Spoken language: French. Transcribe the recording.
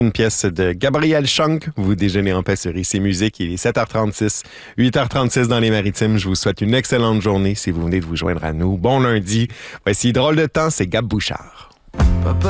Une pièce de Gabriel Chunk. Vous déjeunez en paix sur IC Musique. Il est 7h36, 8h36 dans les Maritimes. Je vous souhaite une excellente journée si vous venez de vous joindre à nous. Bon lundi. Voici Drôle de temps, c'est Gab Bouchard.